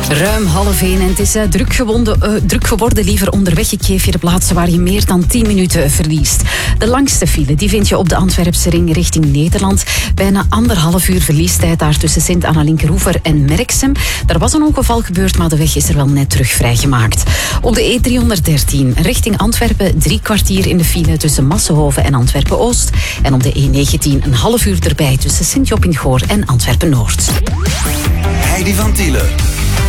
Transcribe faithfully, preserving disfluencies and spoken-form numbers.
Ruim half één en het is uh, druk, gewonden, uh, druk geworden. Liever onderweg. Ik geef je de plaatsen waar je meer dan tien minuten verliest. De langste file die vind je op de Antwerpse ring richting Nederland. Bijna anderhalf uur verliestijd daar tussen Sint-Anna-Linkeroever en Merksem. Er was een ongeval gebeurd, maar de weg is er wel net terug vrijgemaakt. Op de E driehonderddertien richting Antwerpen drie kwartier in de file tussen Massenhoven en Antwerpen-Oost. En op de E negentien een half uur erbij tussen Sint-Job-in-Goor en Antwerpen-Noord. Heidi van Tielen.